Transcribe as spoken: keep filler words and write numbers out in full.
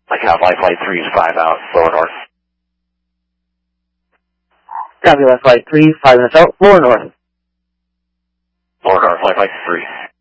Like how flight flight three is five out, lower north. Copy, left flight three, five minutes out, lower north. Lower north, flight flight three.